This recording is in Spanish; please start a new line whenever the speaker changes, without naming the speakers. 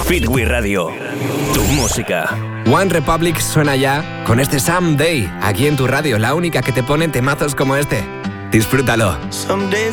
Fitwi Radio, tu música.
One Republic suena ya con este Someday, aquí en tu radio, la única que te pone temazos como este. Disfrútalo.